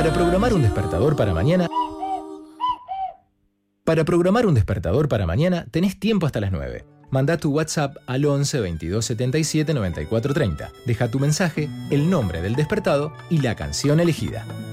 Para programar un despertador para mañana... Para programar un despertador para mañana, tenés tiempo hasta las 9. Manda tu WhatsApp al 11 22 77 94 30. Deja tu mensaje, el nombre del despertado y la canción elegida.